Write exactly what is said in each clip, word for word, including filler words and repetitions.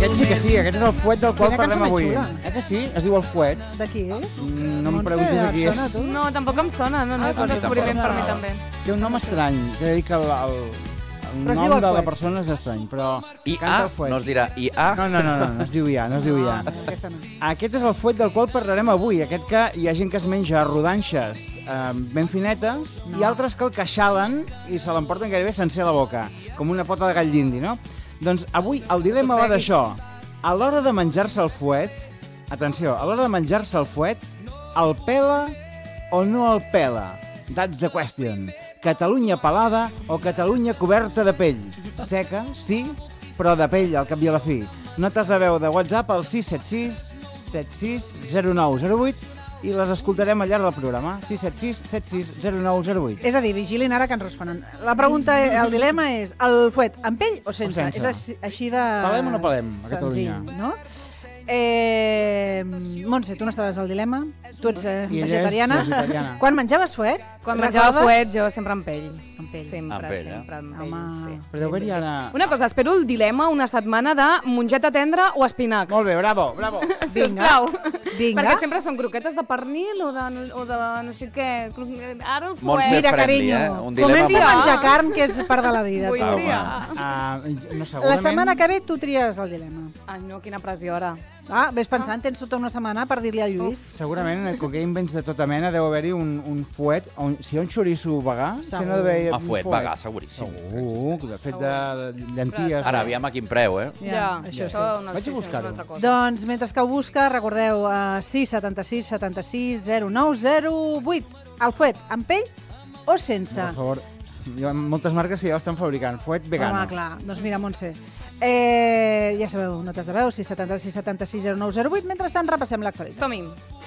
Aquest sí que sí, aquest és el fuet del qual Quina parlem cançó avui. més xula. Eh que sí? Es diu El fuet. De qui és? Mm, No em Montse, preguntis de qui et sona, és. tu? No, tampoc em sona, no, no, Ah, és un doncs descobriment tampoc. per mi també. Té un nom estrany, que he dit que el, el, el Però es nom diu El de la fuet. persona és estrany, però I canta A, El fuet. no es dirà I A. No, no, no, no, no es diu I A, no es diu I A. Ah, aquesta no. Aquest és el fuet del qual parlarem avui, aquest que hi ha gent que es menja rodanxes eh, ben finetes no. i altres que el queixalen i se l'emporten gairebé sencer a la boca, com una pota de gall d'indi, no? Doncs avui el dilema va d'això. A l'hora de menjar-se el fuet, atenció, a l'hora de menjar-se el fuet, el pela o no el pela? That's the question. Catalunya pelada o Catalunya coberta de pell? Seca, sí, però de pell al cap i a la fi. Notes de veu de WhatsApp al sis set sis set sis zero nou zero vuit i les escoltarem al llarg del programa. sis set sis set sis zero nou zero vuit. És a dir, vigilin ara que ens responen. La pregunta, el dilema és el fuet amb pell o sense? O sense. És així, així de... Pelem o no pelem, a Catalunya? senzill, no? Eh, Montse, tu no estaves al dilema? Tu ets eh, I ella és vegetariana. vegetariana. Quan menjaves fuet? Quan menjava recordes? fuet, jo sempre amb pell. Amb pell. Sempre, Amb pell, eh? sempre amb pell, Home. sí. Però deu haver-hi ara... Una cosa, espero el dilema una setmana de mongeta tendra o espinacs. Molt bé, bravo, bravo. Sisplau. Vinga. Perquè sempre són croquetes de pernil o de, o de no sé què. Ara el Montse fuet. Mira, friendly, carinyo, eh? Un dilema comença a molt- menjar carn, que és part de la vida. Vull tu. dir, Uh, no, La segurament... setmana que ve tu tries el dilema. Ai, no, quina pressió ara. Ah, ves pensant, tens tota una setmana per dir-li al Lluís. Segurament, com que hi ha invents de tota mena, deu haver-hi un, un fuet, on, si hi ha un xoriço vegà, Segur. que no deu haver A fuet, vegà, seguríssim. Segur, de fet de, de llenties. Ara, aviam a quin preu, eh? Ja, això sí. una, Vaig a sí, buscar-ho. és una altra cosa. Doncs, mentre que ho busca, recordeu, uh, sis setanta sis setanta sis zero nou zero vuit. El fuet, amb pell o sense? Per favor, hi ha moltes marques que ja l'estan fabricant. Fuet vegano. Home, clar. Doncs mira, Montse. Eh, ja sabeu, notes de veu, sis setanta sis setanta sis zero nou zero vuit. Mentrestant, repassem l'actualitat. Som-hi.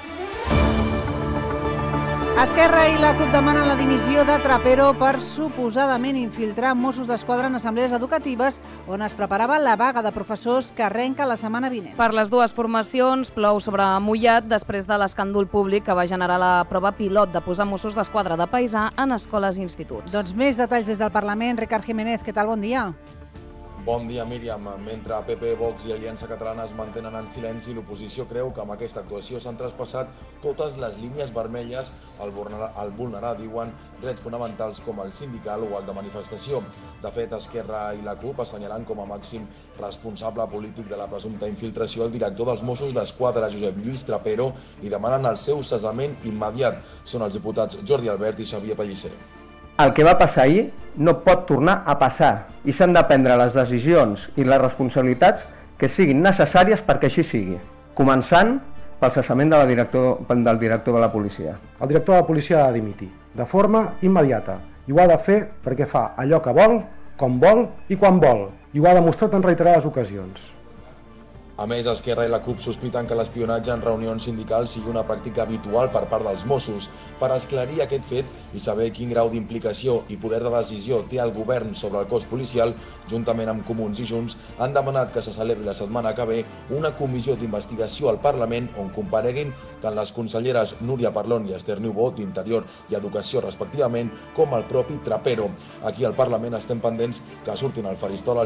Esquerra i la CUP demanen la dimissió de Trapero per suposadament infiltrar Mossos d'Esquadra en assemblees educatives on es preparava la vaga de professors que arrenca la setmana vinent. Per les dues formacions plou sobre mullat després de l'escàndol públic que va generar la prova pilot de posar Mossos d'Esquadra de paisà en escoles i instituts. Doncs més detalls des del Parlament. Ricard Jiménez, què tal? Bon dia. Bon dia, Míriam. Mentre P P, Vox i Aliança Catalana es mantenen en silenci, l'oposició creu que amb aquesta actuació s'han traspassat totes les línies vermelles al vulnerar, al vulnerar, diuen, drets fonamentals com el sindical o el de manifestació. De fet, Esquerra i la CUP assenyalen com a màxim responsable polític de la presumpta infiltració el director dels Mossos d'Esquadra, Josep Lluís Trapero, i demanen el seu cessament immediat. Són els diputats Jordi Albert i Xavier Pellicer. El que va passar ahir no pot tornar a passar i s'han de prendre les decisions i les responsabilitats que siguin necessàries perquè així sigui, començant pel cessament de la director, del director de la policia. El director de la policia ha de dimitir de forma immediata i ho ha de fer perquè fa allò que vol, com vol i quan vol, i ho ha demostrat en reiterades ocasions. A més, Esquerra i la CUP sospiten que l'espionatge en reunions sindicals sigui una pràctica habitual per part dels Mossos. Per esclarir aquest fet i saber quin grau d'implicació i poder de decisió té el govern sobre el cos policial, juntament amb Comuns i Junts, han demanat que se celebri la setmana que ve una comissió d'investigació al Parlament on compareguin tant les conselleres Núria Parlon i Esther Niubó, d'Interior i Educació respectivament, com el propi Trapero. Aquí al Parlament estem pendents que surtin al faristol